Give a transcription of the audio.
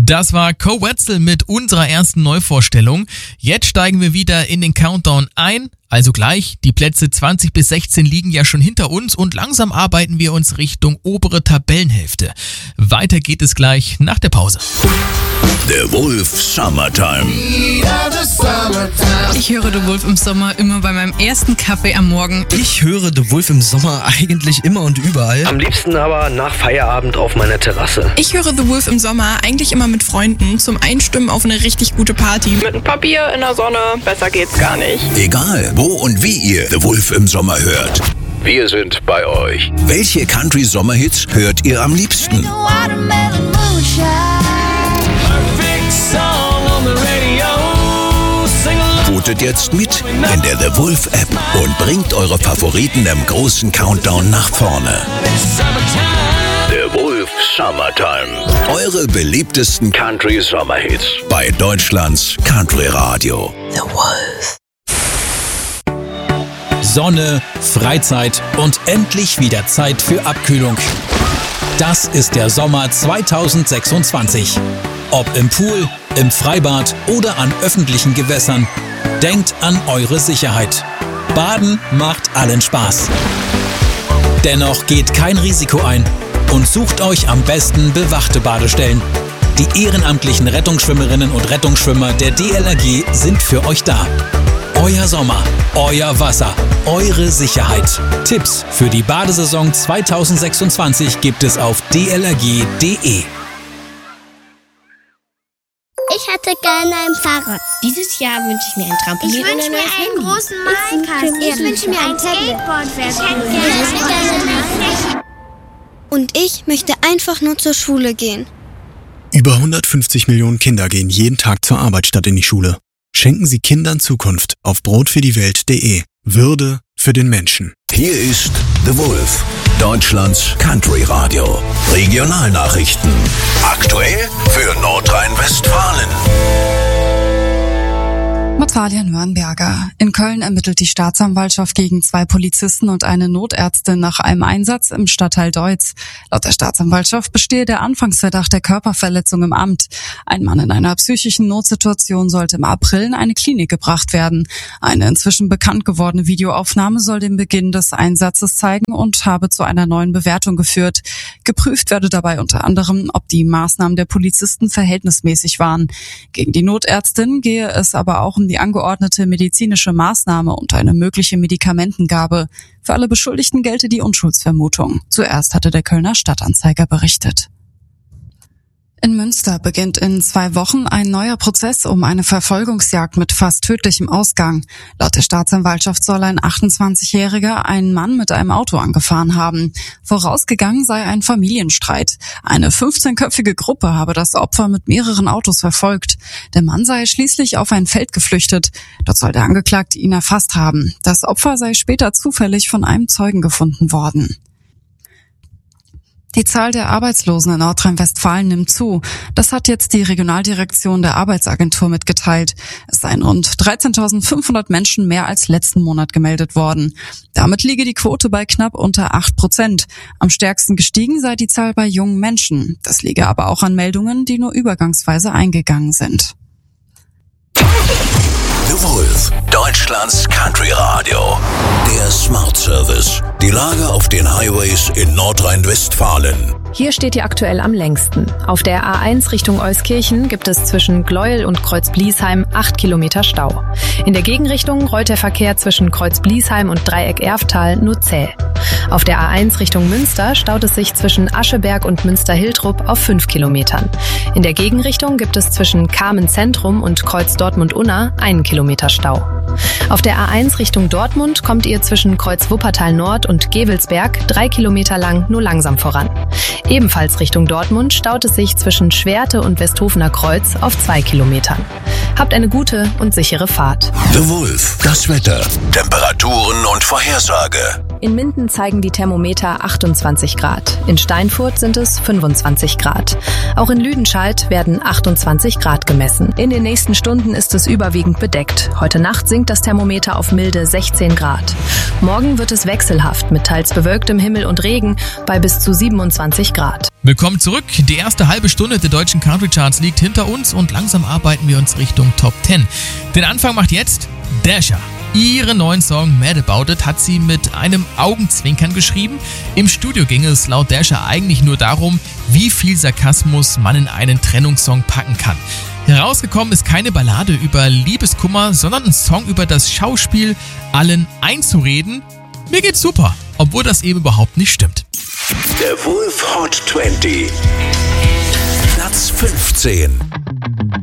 Das war Coetzel mit unserer ersten Neuvorstellung. Jetzt steigen wir wieder in den Countdown ein. Also gleich, die Plätze 20 bis 16 liegen ja schon hinter uns und langsam arbeiten wir uns Richtung obere Tabellenhälfte. Weiter geht es gleich nach der Pause. The Wolf Summertime. Ich höre The Wolf im Sommer immer bei meinem ersten Kaffee am Morgen. Ich höre The Wolf im Sommer eigentlich immer und überall. Am liebsten aber nach Feierabend auf meiner Terrasse. Ich höre The Wolf im Sommer eigentlich immer mit Freunden zum Einstimmen auf eine richtig gute Party. Mit ein paar Bier in der Sonne, besser geht's gar nicht. Egal, wo und wie ihr The Wolf im Sommer hört. Wir sind bei euch. Welche Country-Sommerhits hört ihr am liebsten? Votet jetzt mit in der The Wolf App und bringt eure Favoriten im großen Countdown nach vorne. The Wolf Summertime. Eure beliebtesten Country-Sommerhits bei Deutschlands Country Radio. The Wolf. Sonne, Freizeit und endlich wieder Zeit für Abkühlung. Das ist der Sommer 2026. Ob im Pool, im Freibad oder an öffentlichen Gewässern, denkt an eure Sicherheit. Baden macht allen Spaß. Dennoch geht kein Risiko ein und sucht euch am besten bewachte Badestellen. Die ehrenamtlichen Rettungsschwimmerinnen und Rettungsschwimmer der DLRG sind für euch da. Euer Sommer, euer Wasser, eure Sicherheit. Tipps für die Badesaison 2026 gibt es auf dlrg.de. Ich hätte gerne ein Fahrrad. Dieses Jahr wünsche ich mir ein Trampolin. Ich wünsche mir einen großen Malkasten. Ich wünsche mir ein Skateboard. Und ich möchte einfach nur zur Schule gehen. Über 150 Millionen Kinder gehen jeden Tag zur Arbeit statt in die Schule. Schenken Sie Kindern Zukunft auf brotfürdiewelt.de. Würde für den Menschen. Hier ist The Wolf, Deutschlands Country Radio. Regionalnachrichten. Aktuell für Nordrhein-Westfalen. Natalia Nürnberger. In Köln ermittelt die Staatsanwaltschaft gegen 2 Polizisten und eine Notärztin nach einem Einsatz im Stadtteil Deutz. Laut der Staatsanwaltschaft bestehe der Anfangsverdacht der Körperverletzung im Amt. Ein Mann in einer psychischen Notsituation sollte im April in eine Klinik gebracht werden. Eine inzwischen bekannt gewordene Videoaufnahme soll den Beginn des Einsatzes zeigen und habe zu einer neuen Bewertung geführt. Geprüft werde dabei unter anderem, ob die Maßnahmen der Polizisten verhältnismäßig waren. Gegen die Notärztin gehe es aber auch um die angeordnete medizinische Maßnahme und eine mögliche Medikamentengabe. Für alle Beschuldigten gelte die Unschuldsvermutung. Zuerst hatte der Kölner Stadtanzeiger berichtet. In Münster beginnt in 2 Wochen ein neuer Prozess um eine Verfolgungsjagd mit fast tödlichem Ausgang. Laut der Staatsanwaltschaft soll ein 28-Jähriger einen Mann mit einem Auto angefahren haben. Vorausgegangen sei ein Familienstreit. Eine 15-köpfige Gruppe habe das Opfer mit mehreren Autos verfolgt. Der Mann sei schließlich auf ein Feld geflüchtet. Dort soll der Angeklagte ihn erfasst haben. Das Opfer sei später zufällig von einem Zeugen gefunden worden. Die Zahl der Arbeitslosen in Nordrhein-Westfalen nimmt zu. Das hat jetzt die Regionaldirektion der Arbeitsagentur mitgeteilt. Es seien rund 13.500 Menschen mehr als letzten Monat gemeldet worden. Damit liege die Quote bei knapp unter 8%. Am stärksten gestiegen sei die Zahl bei jungen Menschen. Das liege aber auch an Meldungen, die nur übergangsweise eingegangen sind. The Wolf, Deutschlands Country Radio. Der Smart Service. Die Lage auf den Highways in Nordrhein-Westfalen. Hier steht ihr aktuell am längsten. Auf der A1 Richtung Euskirchen gibt es zwischen Gleuel und Kreuz-Bliesheim 8 Kilometer Stau. In der Gegenrichtung rollt der Verkehr zwischen Kreuz-Bliesheim und Dreieck-Erftal nur zäh. Auf der A1 Richtung Münster staut es sich zwischen Ascheberg und Münster-Hiltrup auf 5 Kilometern. In der Gegenrichtung gibt es zwischen Kamen-Zentrum und Kreuz-Dortmund-Unna 1 Kilometer Stau. Auf der A1 Richtung Dortmund kommt ihr zwischen Kreuz-Wuppertal-Nord und Gevelsberg 3 Kilometer lang nur langsam voran. Ebenfalls Richtung Dortmund staut es sich zwischen Schwerte und Westhofener Kreuz auf 2 Kilometern. Habt eine gute und sichere Fahrt. The Wolf, das Wetter, Temperaturen und Vorhersage. In Minden zeigen die Thermometer 28 Grad. In Steinfurt sind es 25 Grad. Auch in Lüdenscheid werden 28 Grad gemessen. In den nächsten Stunden ist es überwiegend bedeckt. Heute Nacht sinkt das Thermometer auf milde 16 Grad. Morgen wird es wechselhaft mit teils bewölktem Himmel und Regen bei bis zu 27 Grad. Willkommen zurück. Die erste halbe Stunde der deutschen Country Charts liegt hinter uns und langsam arbeiten wir uns Richtung Top 10. Den Anfang macht jetzt Dasha. Ihren neuen Song Mad About It hat sie mit einem Augenzwinkern geschrieben. Im Studio ging es laut Dasha eigentlich nur darum, wie viel Sarkasmus man in einen Trennungssong packen kann. Herausgekommen ist keine Ballade über Liebeskummer, sondern ein Song über das Schauspiel, allen einzureden. Mir geht's super, obwohl das eben überhaupt nicht stimmt. Der Wolf Hot 20. Platz 15.